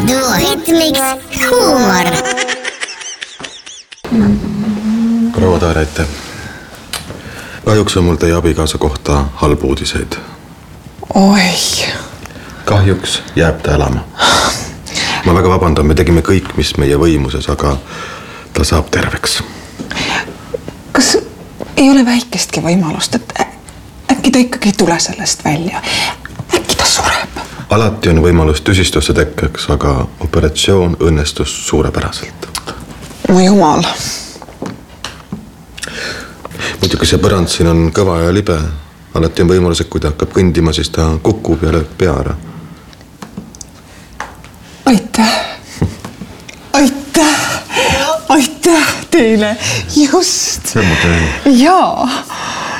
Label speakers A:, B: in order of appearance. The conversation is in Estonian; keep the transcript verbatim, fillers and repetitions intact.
A: duoritmiks huumor.
B: Proua Taarete, kahjuks on mul teie abikaasa kohta halbu uudiseid.
C: Oi.
B: Kahjuks jääb ta elama. Ma väga vabandan, me tegime kõik, mis meie võimuses, aga ta saab terveks.
C: Kas ei ole väikestki võimalust, et äkki ta ikkagi ei tule sellest välja? Äkki ta sureb?
B: Alati on võimalus tüsistusse tekkeks, aga operatsioon õnnestus suurepäraselt.
C: Mu jumal.
B: Muidugi see põrand siin on kõva ja libe. Alati on võimalus, et kui ta hakkab kõndima, siis ta kukub ja lööb pea ära.
C: Aitäh. Aitäh. Aitäh teile. Just.
B: See on mu töö.
C: Jaa.